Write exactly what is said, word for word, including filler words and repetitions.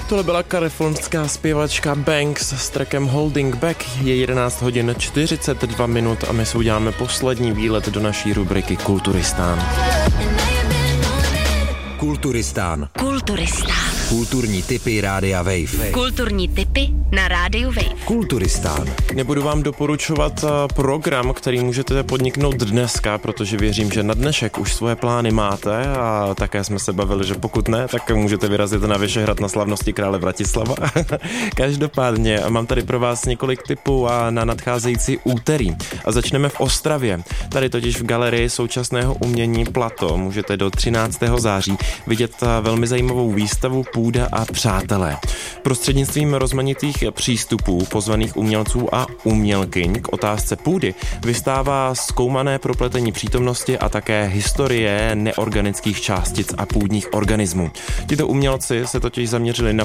Tohle byla kalifornská zpěvačka Banks s trackem Holding Back. Je jedenáct hodin čtyřicet dva minut a my si uděláme poslední výlet do naší rubriky Kulturistán. Kulturistán. Kulturistán. Kulturní tipy Rádia Wave. Kulturní tipy na Rádiu Wave. Kulturistán. Nebudu vám doporučovat program, který můžete podniknout dneska, protože věřím, že na dnešek už svoje plány máte a také jsme se bavili, že pokud ne, tak můžete vyrazit na Vyšehrad na slavnosti krále Vratislava. Každopádně mám tady pro vás několik tipů a na nadcházející úterý. A začneme v Ostravě. Tady totiž v galerii současného umění Plato můžete do třináctého září vidět velmi zajímavou výstavu Půda a přátelé. Prostřednictvím rozmanitých přístupů pozvaných umělců a umělkyň k otázce půdy vystává zkoumané propletení přítomnosti a také historie neorganických částic a půdních organismů. Tito umělci se totiž zaměřili na